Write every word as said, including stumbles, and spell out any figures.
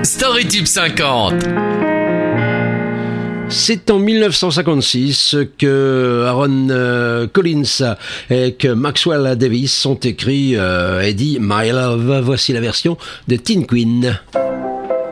Storytube cinquante. C'est en mille neuf cent cinquante-six que Aaron euh, Collins et que Maxwell Davis ont écrit euh, et dit My Love. Voici la version de Teen Queen.